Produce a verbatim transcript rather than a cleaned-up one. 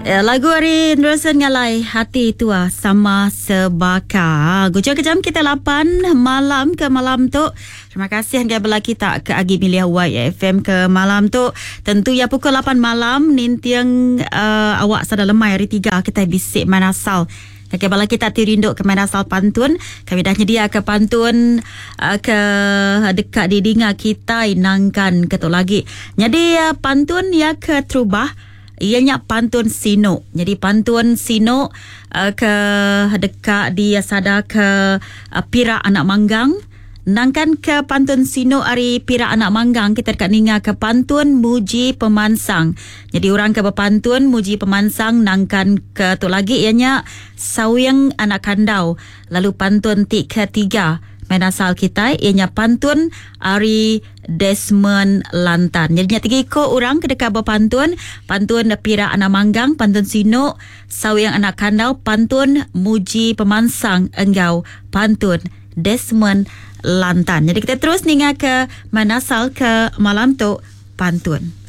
Eh, lagu hari Nelson Ngalai Hati Tua Sama Sebaka. Gujur kejam kita lapan malam ke malam tu. Terima kasih yang bela kita ke Agi Milih Y F M ke malam tu. Tentu ya pukul lapan malam nintiang uh, awak sada lemai hari tiga kita bisik manasal. Kakek bala kita tirinduk ke manasal pantun. Kami dah nyedia ke pantun uh, ke dekat di dinga kita inangkan ketuk lagi. Jadi uh, pantun ya ke terubah. Ianya pantun Sino. Jadi pantun Sino uh, ke dekat dia sada ke uh, Pira Anak Manggang. Nangkan ke pantun Sino ari Pira Anak Manggang kita dekat ninga ke pantun Muji Pemansang. Jadi orang ke berpantun Muji Pemansang nangkan ke tu lagi ianya Sawyang Anak Kandau. Lalu pantun ti ketiga main asal kita ianya pantun ari Desmond Lantan. Jadi tiga ikut orang ke dekat berpantun. Pantun Pira Anak Manggang, pantun Sino, Sawyang Anak Kandau, pantun Muji Pemansang Enggau, pantun Desmond Lantan. Jadi kita terus ninga ke manasal ke malam tu pantun.